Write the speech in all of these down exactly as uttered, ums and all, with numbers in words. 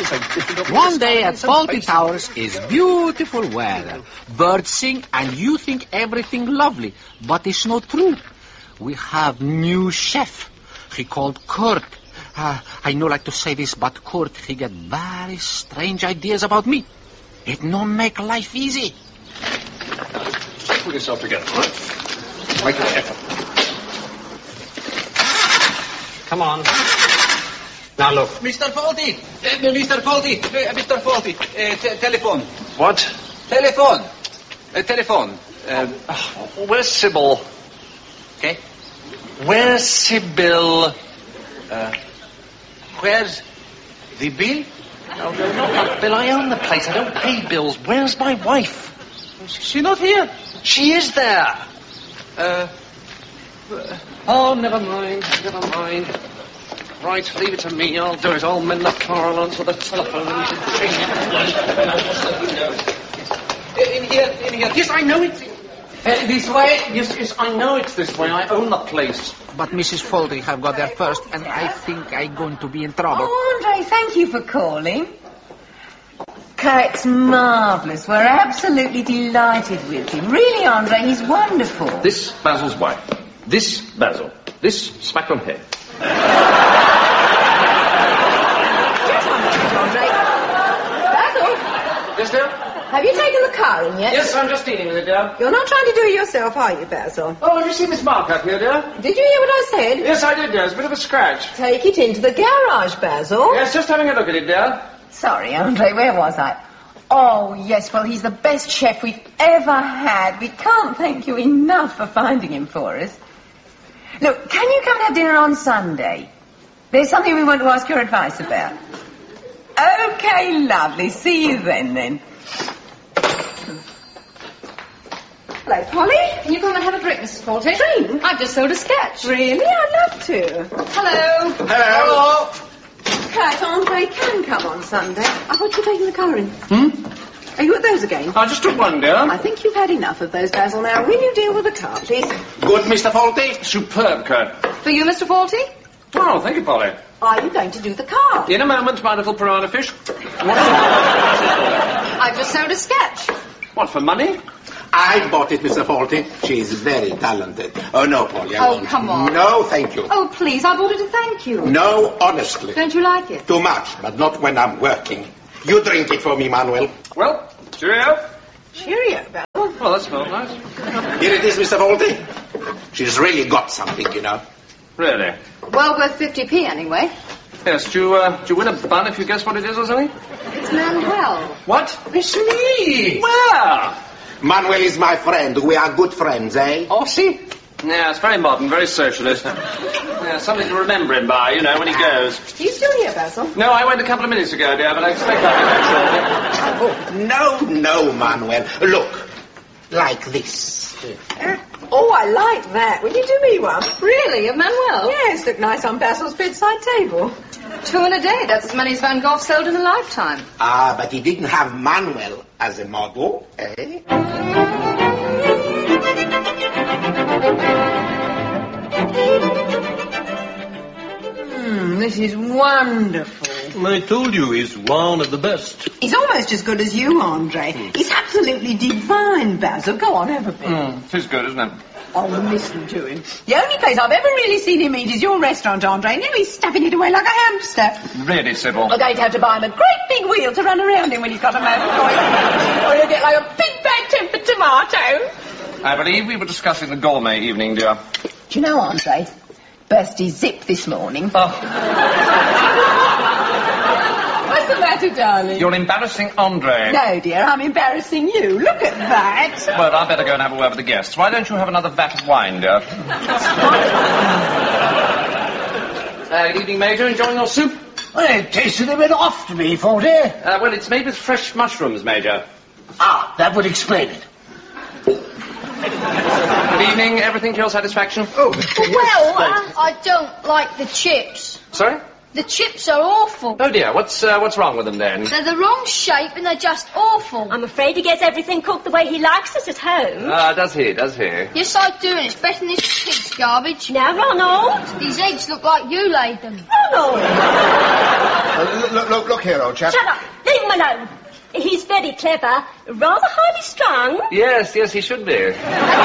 One day at Fawlty Towers is beautiful weather. Birds sing and you think everything lovely. But it's not true. We have new chef. He called Kurt. Uh, I no like to say this, but Kurt, he get very strange ideas about me. It no make life easy. Pull yourself together, all right? Make an effort. Come on. Now look. Mister Fawlty! Uh, Mister Fawlty! Uh, Mister Fawlty! Uh, te- telephone. What? Telephone. Uh, telephone. Uh, Oh, where's Sybil? okay. Where's Sybil? Uh, where's the bill? No, no, not Bill. I own the place. I don't pay bills. Where's my wife? She's not here. She is there. Uh, Oh, never mind. Never mind. Right, leave it to me. I'll do it. I'll mend the car. I'll answer the telephone. in here, in here. Yes, I know it's... Uh, this way? Yes, yes, I know it's this way. I own the place. But Missus Fawlty have got there first, and I think I'm going to be in trouble. Oh, Andre, thank you for calling. Kurt's marvellous. We're absolutely delighted with him. Really, Andre, he's wonderful. This Basil's wife. This Basil. This smack on head. Just one minute, Andre. Basil, Yes, dear? have you taken the car in yet? Yes, I'm just dealing with it, dear. You're not trying to do it yourself, are you, Basil? Oh, have you seen this mark up here, dear? Did you hear what I said? Yes, I did, dear. It's a bit of a scratch. Take it into the garage, Basil. Yes, just having a look at it, dear. Sorry, Andre, where was I? Oh, yes, well, he's the best chef we've ever had. We can't thank you enough for finding him for us. Look, can you come and have dinner on Sunday? There's something we want to ask your advice about. Okay, lovely. See you then, then. Hello, Polly. Can you come and have a drink, Missus Fawlty? Drink? I've just sold a sketch. Really? I'd love to. Hello. Hello. Kurt, Andre can come on Sunday. I thought you were taking the car in. Hmm? Are you at those again? I just took one, dear. I think you've had enough of those, Basil. Now, will you deal with the car, please? Good, Mister Fawlty. Superb, Kurt. For you, Mister Fawlty? Oh, thank you, Polly. Are you going to do the car? In a moment, my little piranha fish. I've just sold a sketch. What, for money? I bought it, Mister Fawlty. She is very talented. Oh, no, Polly, I Oh, won't. come on. No, thank you. Oh, please, I bought it to thank you. No, honestly. Don't you like it? Too much, but not when I'm working. You drink it for me, Manuel. Well, cheerio. Cheerio, Basil. Well, that smells nice. Here it is, Mister Fawlty. She's really got something, you know. Really? Well worth fifty p anyway. Yes, do you, uh, do you win a bun if you guess what it is or something? It's Manuel. What? It's me! Where? Manuel is my friend. We are good friends, eh? Oh, see? Yeah, it's very modern, very socialist. Yeah, something to remember him by, you know, when he goes. Are you still here, Basil? No, I went a couple of minutes ago, dear, but I expect I'll be back shortly. Oh, no, no, Manuel. Look, like this. Oh, I like that. Will you do me one? Really, of Manuel? Yes, look nice on Basil's bedside table. Two in a day. That's as many as Van Gogh sold in a lifetime. Ah, but he didn't have Manuel as a model, eh? Hmm, this is wonderful. I told you he's one of the best. He's almost as good as you, Andre. He's absolutely divine, Basil. Go on, have a bit. Mm, it is good, isn't it? Oh, listen to him. The only place I've ever really seen him eat is your restaurant, Andre. Now he's stuffing it away like a hamster. Really, Sybil? We're going to have to buy him a great big wheel to run around in when he's got a mouth toy. Or he'll get like a big bad-tempered tomato. I believe we were discussing the gourmet evening, dear. Do you know, Andre, burst his zip this morning. Oh. What's the matter, darling? You're embarrassing Andre. No, dear, I'm embarrassing you. Look at that. Well, I'd better go and have a word with the guests. Why don't you have another vat of wine, dear? uh, good evening, Major. Enjoying your soup? Well, it tasted a bit off to me, Fawlty. Uh, well, it's made with fresh mushrooms, Major. Ah, that would explain it. Good evening. Everything to your satisfaction? Oh, Well, uh, I don't like the chips. Sorry? The chips are awful. Oh, dear. What's uh, what's wrong with them, then? They're the wrong shape and they're just awful. I'm afraid he gets everything cooked the way he likes it at home. Ah, does he? Does he? Yes, I do, and it's better than this pig's garbage. Now, Ronald. These eggs look like you laid them. Ronald! Uh, look, look, look here, old chap. Shut up. Leave him alone. He's very clever, rather highly strung. Yes, yes, he should be.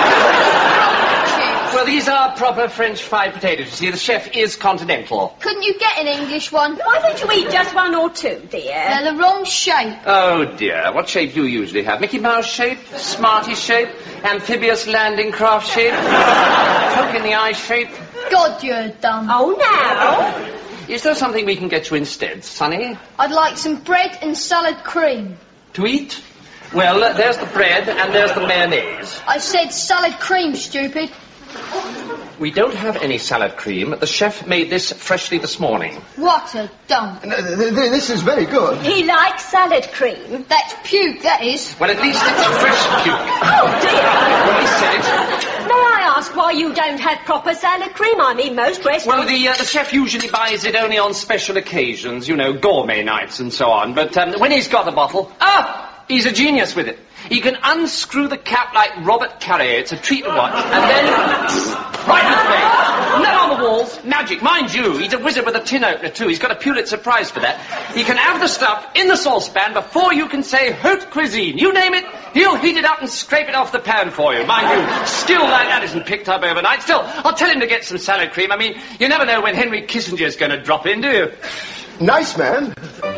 Well, these are proper French fried potatoes. You see, the chef is continental. Couldn't you get an English one? Why don't you eat just one or two, dear? They're the wrong shape. Oh, dear. What shape do you usually have? Mickey Mouse shape? Smarty shape? Amphibious landing craft shape? Poke in the eye shape? God, you're dumb. Oh, now? Is there something we can get you instead, Sonny? I'd like some bread and salad cream. To eat? Well, uh, there's the bread and there's the mayonnaise. I said salad cream, stupid. We don't have any salad cream. The chef made this freshly this morning. What a dump. No, th- th- this is very good. He likes salad cream. That's puke, that is. Well, at least it's fresh puke. Oh, dear. Well, he said it. May I ask why you don't have proper salad cream? I mean, most restaurants... Well, the, uh, the chef usually buys it only on special occasions, you know, gourmet nights and so on. But um, when he's got the bottle, ah, he's a genius with it. He can unscrew the cap like Robert Carrier. It's a treat to watch. And then... right in the face. Not on the walls. Magic. Mind you, he's a wizard with a tin opener, too. He's got a Pulitzer Prize for that. He can have the stuff in the saucepan before you can say haute cuisine. You name it, he'll heat it up and scrape it off the pan for you. Mind you, skill like that isn't picked up overnight. Still, I'll tell him to get some salad cream. I mean, you never know when Henry Kissinger's going to drop in, do you? Nice man.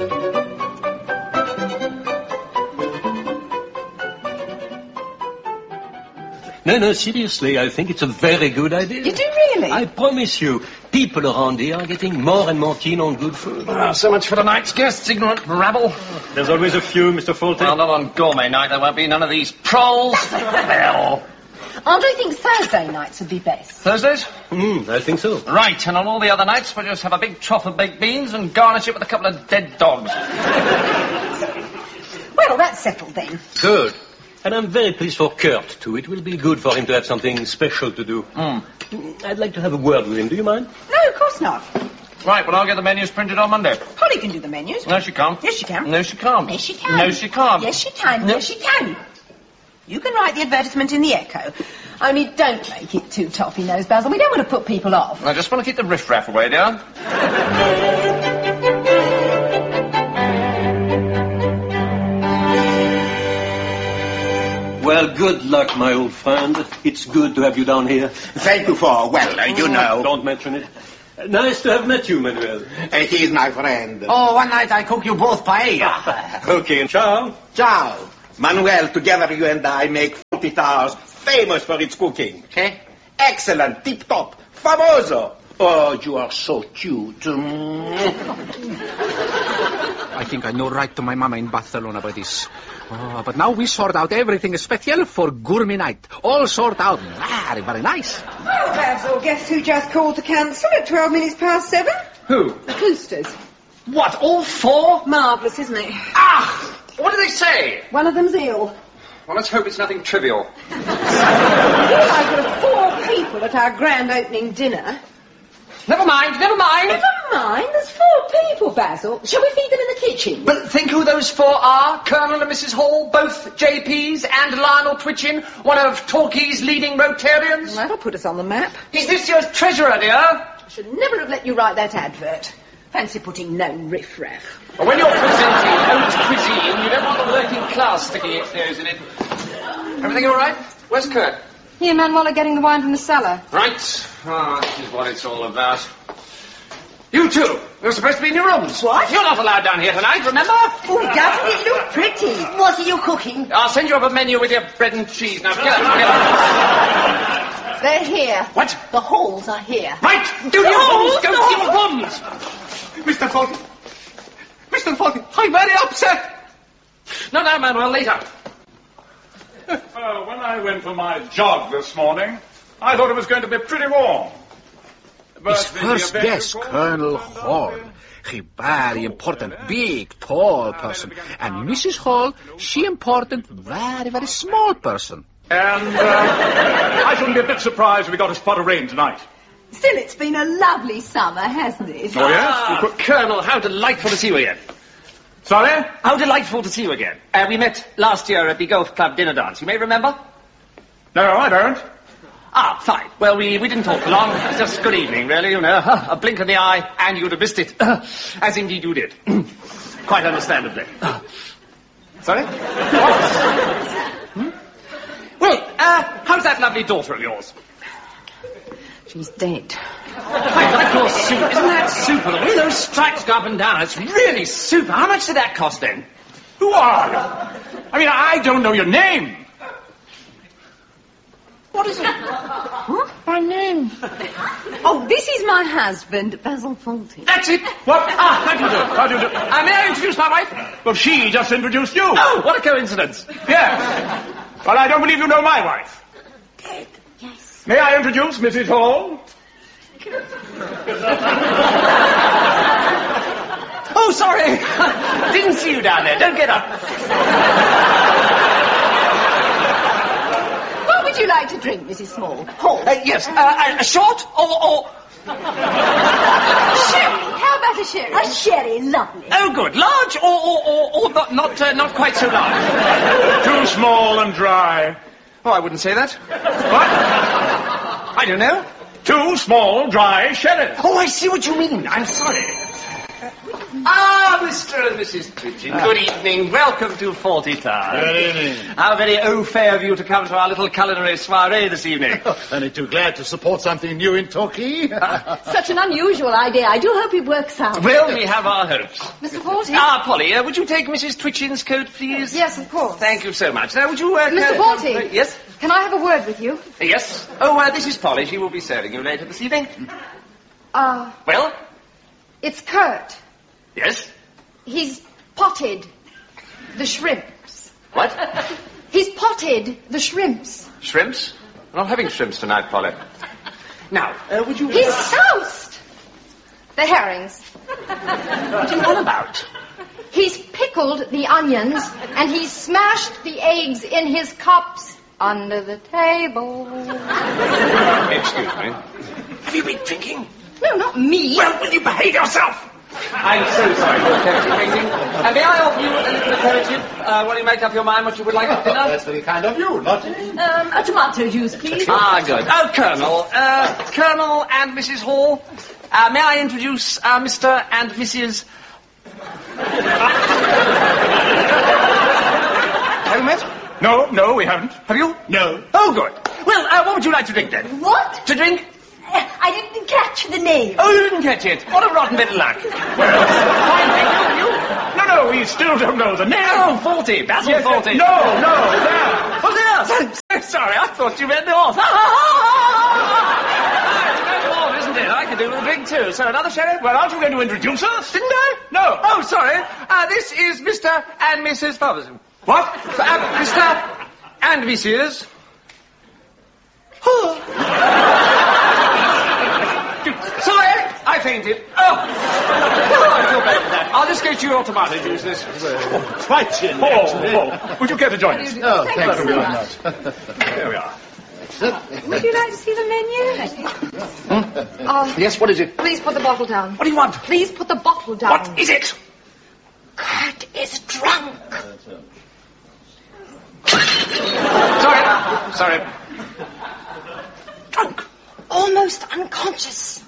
No, no, seriously, I think it's a very good idea. You do really? I promise you, people around here are getting more and more keen on good food. Ah, so much for tonight's guests, ignorant rabble. There's always a few, Mister Fulton. Well, not on gourmet night. There won't be none of these proles. Hell. Andre thinks Thursday nights would be best. Thursdays? Hmm, I think so. Right, and on all the other nights, we'll just have a big trough of baked beans and garnish it with a couple of dead dogs. Well, that's settled then. Good. And I'm very pleased for Kurt, too. It will be good for him to have something special to do. Mm. I'd like to have a word with him. Do you mind? No, of course not. Right, well, I'll get the menus printed on Monday. Polly can do the menus. No, she can't. Yes, she can. No, she can't. Yes, she can. No, she can't. Yes, she can. No. Yes, she can. You can write the advertisement in the Echo. Only don't make it too toffee nose, Basil. We don't want to put people off. I just want to keep the riffraff away, dear. Well, good luck, my old friend. It's good to have you down here. Thank you for, well, uh, you know. Don't mention it. Nice to have met you, Manuel. Uh, he's my friend. Oh, one night I cook you both paella. Okay, ciao. Ciao. Manuel, together you and I make Forty Towers famous for its cooking. Okay? Excellent, tip-top, famoso. Oh, you are so cute. I think I know right to my mama in Barcelona by this. Oh, but now we sort out everything special for gourmet night. All sort out very, very nice. Well, Basil, guess who just called to cancel at twelve minutes past seven? Who? The Cloosters. What, all four? Marvellous, isn't it? Ah! What do they say? One of them's ill. Well, let's hope it's nothing trivial. Well, I've got four people at our grand opening dinner. Never mind, never mind. Never mind, there's four people, Basil. Shall we feed them in the kitchen? But think who those four are. Colonel and Missus Hall, both J Ps, and Lionel Twitchin, one of Torquay's leading Rotarians. Well, that'll put us on the map. He's this year's treasurer, dear. I should never have let you write that advert. Fancy putting no riff-raff. Well, when you're presenting haute cuisine, you don't want the working class sticking its nose in it. Everything all right? Where's Kurt? He and Manuel are getting the wine from the cellar. Right. Ah, this is what it's all about. You two, you're supposed to be in your rooms. What? You're not allowed down here tonight, remember? Oh, doesn't it look pretty? What are you cooking? I'll send you up a menu with your bread and cheese. Now, get up, They're here. What? The halls are here. Right! Do The your halls, rooms! Go the to your halls. rooms! Mister Fulton. Mister Fulton, I'm very upset. No, no, Manuel, later. Uh, when I went for my jog this morning, I thought it was going to be pretty warm. But His the first event guest, report- Colonel Hall. He very important, big, tall person. And Missus Hall, she important, very, very small person. And uh, I shouldn't be a bit surprised if we got a spot of rain tonight. Still, it's been a lovely summer, hasn't it? Oh, yes? Ah, Colonel, how delightful to see you again. Sorry? How delightful to see you again. Uh, we met last year at the Golf Club dinner dance. You may remember? No, I don't. Ah, fine. Well, we, we didn't talk for long. It was just good evening, really, you know. A blink of the eye, and you'd have missed it. As indeed you did. quite understandably. Sorry? What? Hmm? Well, uh, how's that lovely daughter of yours? She's dead. I like your suit. Isn't that super? The way those stripes go up and down, it's really super. How much did that cost then? Who are you? I mean, I don't know your name. What is it? Huh? My name. Oh, this is my husband, Basil Fawlty. That's it. What? Ah, how do you do? How do you do? Uh, may I introduce my wife? Well, she just introduced you. Oh, what a coincidence. Yes. Well, I don't believe you know my wife. Dead. Yes. May I introduce Missus Hall? Oh, sorry. Didn't see you down there. Don't get up. What would you like to drink, Missus Small? Hall? Uh, yes. Uh, a short or... or... Sherry. How about a sherry? A sherry, lovely. Oh, good. Large or... or, or, or not not, uh, not quite so large? Too small and dry. Oh, I wouldn't say that. What? I don't know. Two small, dry sherries. Oh, I see what you mean. I'm sorry. Ah, Mister and Missus Twitchin, good evening. Welcome to Forty Towers. Good evening. How very au fait of you to come to our little culinary soiree this evening. Only too glad to support something new in Torquay. Such an unusual idea. I do hope it works out. Well, we have our hopes. Mister Forty? Ah, Polly, uh, would you take Missus Twitchin's coat, please? Yes, of course. Thank you so much. Now, would you... Uh, Mister uh, Forty? uh, yes? Can I have a word with you? Uh, yes. Oh, uh, this is Polly. She will be serving you later this evening. Uh, Well? it's Kurt. Yes? He's potted the shrimps. What? He's potted the shrimps. Shrimps? We're not having shrimps tonight, Polly. Now, uh, would you... He's soused the herrings. What are you on about? He's pickled the onions, and he's smashed the eggs in his cups under the table. Excuse me. Have you been drinking? No, not me. Well, will you behave yourself? I'm so sorry for the character painting. And may I offer you a little aperitif uh, while you make up your mind what you would like for dinner? That's very kind of you, not me. Um, a tomato juice, please. Ah, good. Oh, Colonel. Uh, Colonel and Missus Hall, uh, may I introduce uh, Mister and Missus Have you met? No, no, we haven't. Have you? No. Oh, good. Well, uh, what would you like to drink, then? What? To drink? Uh, I didn't catch the name. Oh, you didn't catch it. What a rotten bit of luck. Well, fine, thank you. You? No, no, we still don't know the name. Oh, Forty. Basil Yes, Forty. No, no, there. Oh, there. I'm so sorry. I thought you meant the off. It's the off, isn't it? I could do with a drink, too. So, another sherry? Well, aren't you going to introduce us? Didn't I? No. Oh, sorry. Uh, this is Mister and Missus Fatherson. What? Uh, Mister and Missus Sorry, I fainted. Oh. oh, I feel better for that. I'll just get you your tomato juice. This. Oh, quite in. Oh, oh. Would you care to join us? Oh, Thank thank you you so very much. much. There we are. Would you like to see the menu? Oh, Yes, what is it? please put the bottle down. What do you want? Please put the bottle down. What is it? Kurt is drunk. Sorry. Sorry. Drunk. Almost unconscious.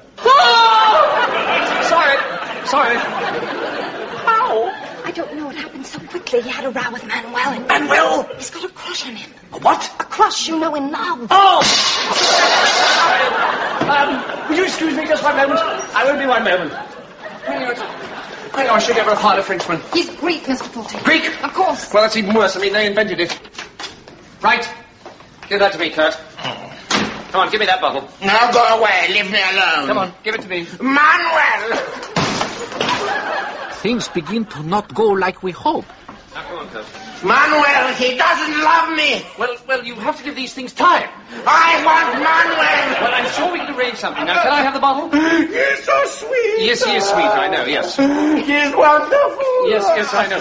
Oh! Sorry. Sorry. How? I don't know. It happened so quickly. He had a row with Manuel. And Manuel? He's got a crush on him. A what? A crush, you know, in love. Oh! Sorry. Um, will you excuse me just one moment? I won't be one moment. I know I should ever have hired a Frenchman. He's Greek, Mister Forty. Greek? Of course. Well, that's even worse. I mean, they invented it. Right. Give that to me, Kurt. Come on, give me that bottle. Now go away. Leave me alone. Come on, give it to me. Manuel! Things begin to not go like we hope. Now, come on, Kurt. Manuel, he doesn't love me. Well, well, you have to give these things time. I want Manuel. Well, I'm sure we can arrange something. Now, can I have the bottle? He's so sweet. Yes, he is sweet, I know, yes. He's wonderful. Yes, yes, I know.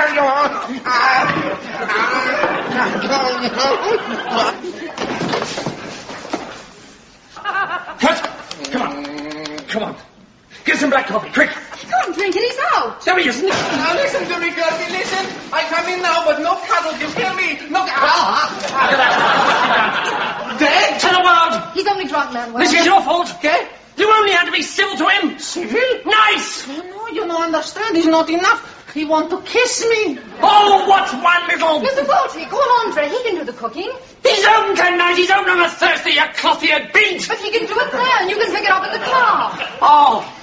Kurt, come on. Come on. Get some black coffee, quick. He can't drink it. He's out. No, he isn't. Now listen to me, Gertie, listen. I come in now, but no cuddles, you hear me? No cuddles. Look at that. Dead to the world. He's only drunk, Manuel. This is your fault, okay? You only had to be civil to him. Civil? Nice. Oh, no, you're no understand. It's not enough. He want to kiss me. Oh, what's one little... Mister Faulty, call Andre. He can do the cooking. He's home tonight. He's home on a Thursday, you cloth-eared beast. But he can do it there, and you can pick it up in the car. Oh.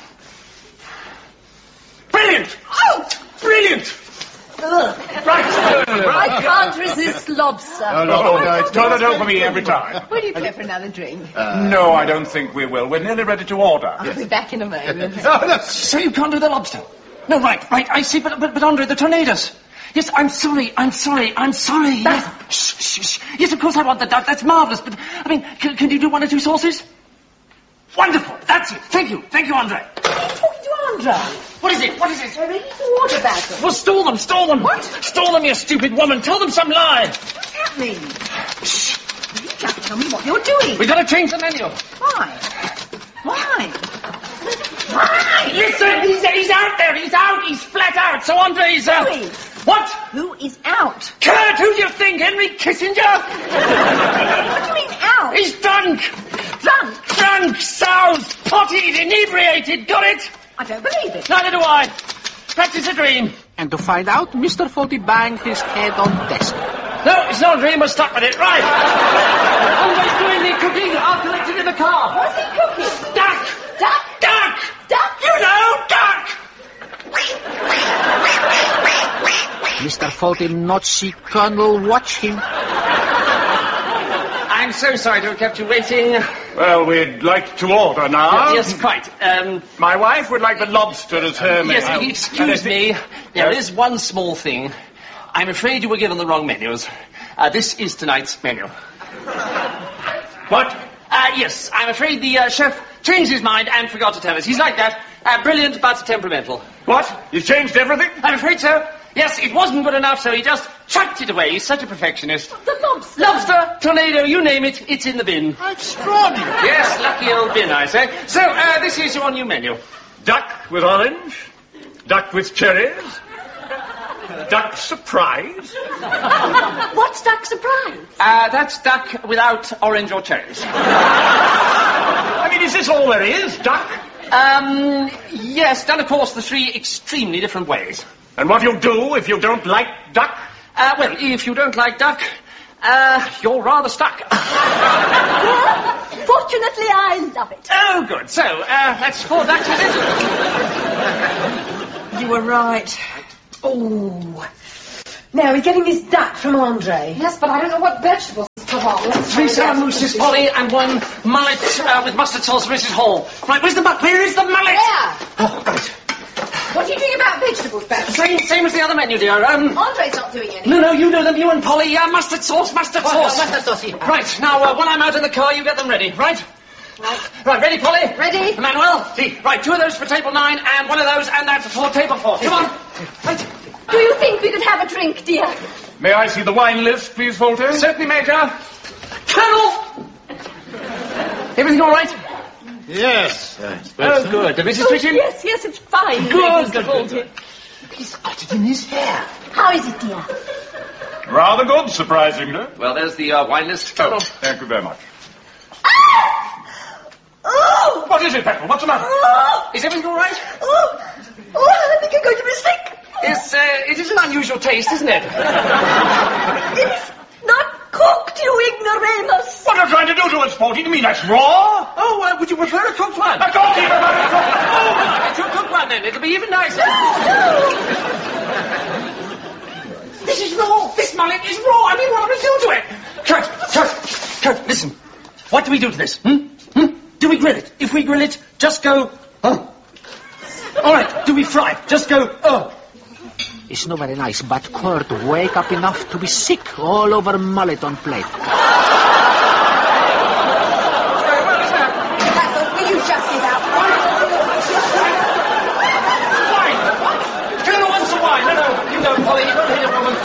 Brilliant. Oh, brilliant. Right. I can't resist lobster. Oh, no, no, no, it's toilet over me every time. Will you care for another drink? Uh, no, I don't think we will. We're nearly ready to order. I'll be back in a moment. Oh, no. So you can't do the lobster? No, right, right, I see, but, but, but Andre, the tornadoes. Yes, I'm sorry, I'm sorry, I'm sorry. Yes. Shh, shh, shh. Yes, of course I want the duck. That's marvellous, but, I mean, can, can you do one or two sauces? Wonderful. That's it. Thank you. Thank you, Andre. What are you talking to Andre? What is it? What is it? They're ready to order about them. Well, stall them, stall them. What? Stall them, you stupid woman. Tell them some lie. What's happening? Shh. You just tell me what you're doing. We've got to change the menu. Why? Why? Why? Listen, he's, he's out there. He's out. He's flat out. So Andre's... Uh, Who is? What? Who is out? Kurt, who do you think? Henry Kissinger? What do you mean out? He's drunk. Drunk? Drunk, soused, potted, inebriated. Got it? I don't believe it. Neither do I. Perhaps it's a dream. And to find out, Mister Faulty banged his head on desk. No, it's not a dream. We're stuck with it. Right. Andre's doing the cooking. I'll collect it in the car. What's he cooking? Duck. Duck? Duck. Duck? You know, duck. Mister Faulty not see Colonel watch him. I'm so sorry to have kept you waiting. Well, we'd like to order now. Yes, quite. Um, My wife would like the lobster as her main. yes, excuse me. There is one small thing. I'm afraid you were given the wrong menus. Uh, this is tonight's menu. What? Uh, yes, I'm afraid the uh, chef changed his mind and forgot to tell us. He's like that. Uh, brilliant, but temperamental. What? You've changed everything? I'm afraid so. Yes, it wasn't good enough, so he just chucked it away. He's such a perfectionist. The lobster. Lobster, tornado, you name it, it's in the bin. Extraordinary. Yes, lucky old bin, I say. So, uh, this is your new menu. Duck with orange. Duck with cherries. Duck surprise. What's duck surprise? Uh, that's duck without orange or cherries. I mean, is this all there is? Duck? Um, yes, done, of course, the three extremely different ways. And what do you do if you don't like duck? Uh, well, if you don't like duck, uh, you're rather stuck. Fortunately, I love it. Oh, good. So, uh, that's four ducks, is it? You were right. Oh. Now, he's getting this duck from Andre. Yes, but I don't know what vegetables to put on. Three salad mousses, Polly, and one mullet uh, with mustard sauce for Missus Hall. Right, where's the mullet? Where is the mullet? There. Oh, got it. What do you think about vegetables, Babs? Same, same as the other menu, dear. Um, Andre's not doing any. no, no, you do them, you and Polly. Uh, mustard sauce, mustard sauce. Mustard sauce, yeah. Right, now, uh, when I'm out in the car, you get them ready, right? Right. Right, ready, Polly? Ready. Emmanuel? See. Right, two of those for table nine, and one of those, and that's for table four. Come on. Right. Do you think we could have a drink, dear? May I see the wine list, please, Faulty? Certainly, Major. Colonel! Everything all right? Yes. Oh, good. The Missus Oh, Twitchin? yes, yes, it's fine. Good, Mister Faulty. He's got it in his hair. How is it, dear? Rather good, surprisingly. Well, there's the uh, wine list, Oh, Colonel. thank you very much. Oh! What is it, Petal? What's the matter? Oh! Is everything all right? Oh! Oh, I think I'm going to be sick. It's, uh, it is an unusual taste, isn't it? It's not cooked, you ignoramus. What are you trying to do to us, Faulty? You mean that's raw? Oh, uh, would you prefer a cooked one? I don't even want to cook. Oh, well, it's your cooked one, then. It'll be even nicer. This is raw. This mullet is raw. I mean, what do we do to it? Kurt, Kurt, Kurt, listen. What do we do to this? Hmm? Hmm? Do we grill it? If we grill it, just go, oh. All right, do we fry it? Just go, oh. It's not very nice, but Kurt wake up enough to be sick all over mullet on plate. Will you just get out? Wine! Colonel wants some wine. No, no, you go, Polly. You don't hit a woman.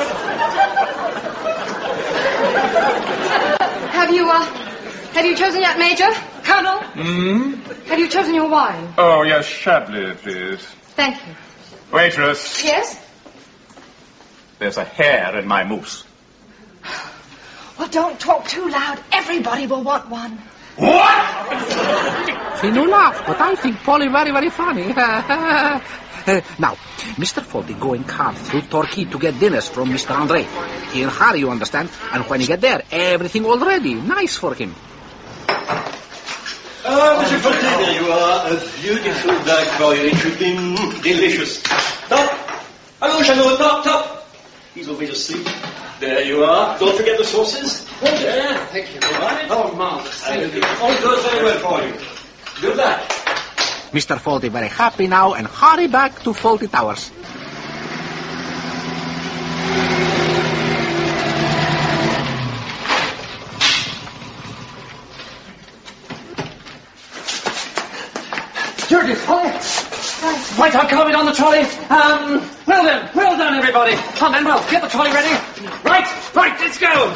Have you, uh, have you chosen yet, Major? Colonel? Hmm? Have you chosen your wine? Oh, yes, Chablis, please. Thank you. Waitress, Yes? there's a hair in my mousse. Well, don't talk too loud. Everybody will want one. What? He no laugh, but I think Polly very, very funny. Uh, now, Mister Faulty go in car through Torquay to get dinners from Mister Andre. He in hurry, you understand, and when he get there, everything all ready. Nice for him. Ah, Monsieur Faulty, there you are. A beautiful duck for you. It should be mm, delicious. Top! Hello, Jeannot, top, top! He's always asleep. There you are. Don't forget the sauces. There. Thank you. All right? Oh, marvellous. Thank you. All goes very well for you. Good luck. Mister Faulty very happy now and hurry back to Faulty Towers. Here it is, Polly. Right. Right, I'll come in on the trolley. Um, well done, well done, everybody. Come then, well, get the trolley ready. Right, right, let's go.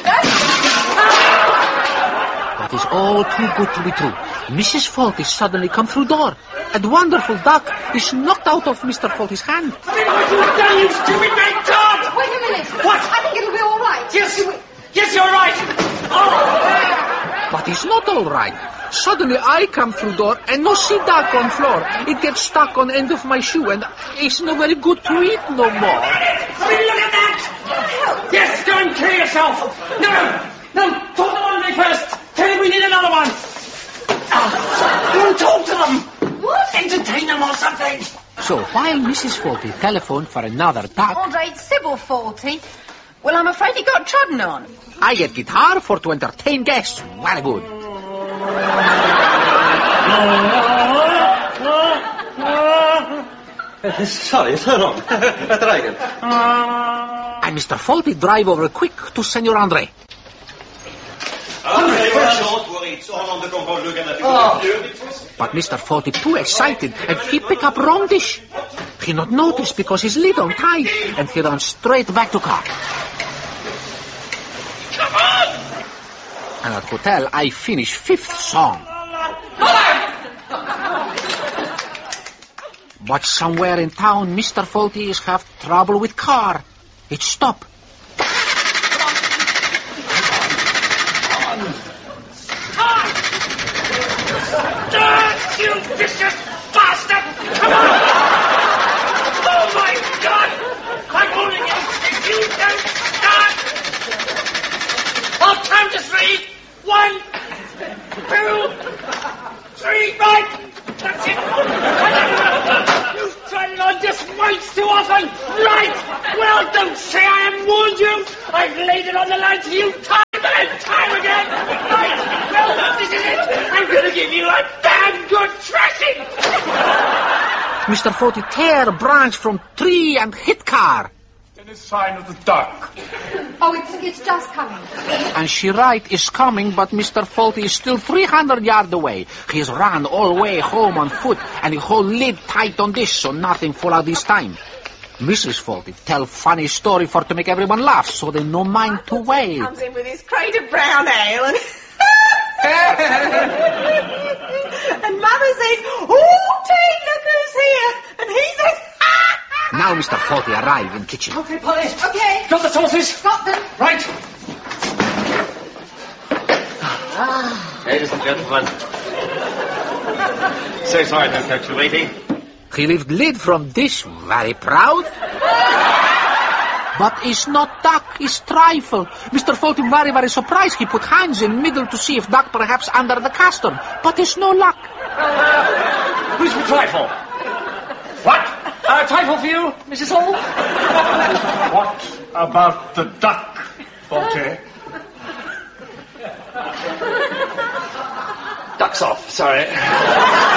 That is all too good to be true. Missus Faulty suddenly come through door. A wonderful duck is knocked out of Mister Faulty's hand. What have you done, you stupid big dog? Wait a minute. What? I think it'll be all right. Yes, yes, you're right. Oh. But it's not all right. Suddenly I come through door and no see duck on floor. It gets stuck on end of my shoe and it's not very good to eat no more. I mean, look at that! Yes, go and kill yourself. No, no, talk to Andre first. Tell him we need another one. Ah, you talk to them. What? Entertain them or something. So while Missus Faulty telephoned for another duck, Andre, it's Sybil Faulty. Well, I'm afraid he got trodden on. I get guitar for to entertain guests. Very good. Sorry, so wrong. Try again. And Mister Faulty drive over quick to Senor Andre. Andre, don't worry, it's all under control. Look at that. Oh. But Mister Faulty too excited and he pick up wrong dish. He not notice because his lid on tight and he run straight back to car. Come on! And at hotel I finish fifth song. But somewhere in town Mister Faulty is have trouble with car. It stop. You vicious bastard! Come on! Oh my God! I'm holding you if you don't start! Oh, time to three! One, two, three, right! That's it! You've tried it on just once too often! Right! Well, don't say I haven't warned you! I've laid it on the line to you time and time again! Right! Well, this is it! I'm gonna give you a damn good thrashing! Mister Faulty tear branch from tree and hit car. Any sign of the duck? Oh, it's, it's just coming. And she right is coming, but Mister Faulty is still three hundred yards away. He's run all way home on foot, and he hold lid tight on this, so nothing fall out this time. Missus Faulty tell funny story for to make everyone laugh, so they no mind to wait. Comes in with his crate of brown ale and... and Mother says, oh, Ted, look who's here. And he says, Now Mister Faulty arrive in kitchen. Okay, Polly. Okay. Got the sauces? Got them. Right. Ladies and gentlemen. So sorry to have kept you waiting. He lift lid from dish, very proud. But it's not duck, it's trifle. Mister Faulty very, very surprised. He put hands in middle to see if duck perhaps under the custard. But it's no luck. Who's for trifle? What? Uh, trifle for you, Missus Hall? What about the duck, Faulty? Duck's off, sorry.